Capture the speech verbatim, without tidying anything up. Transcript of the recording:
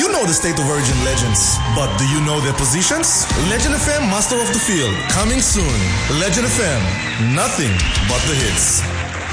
You know the State of Origin legends, but do you know their positions? Legend F M Master of the Field, coming soon. Legend F M, nothing but the hits.